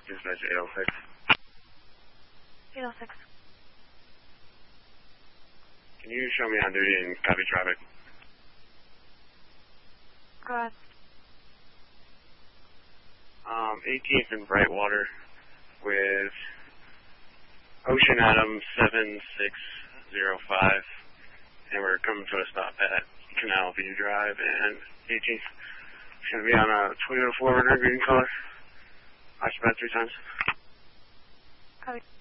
Dispatch 806. 806. Can you show me on duty and copy traffic? Go ahead. 18th and Brightwater with Ocean Atom 7605, and we're coming to a stop at Canal View Drive, and 18th is going to be on a Toyota 4Runner green color. I spent 3 times. Copy.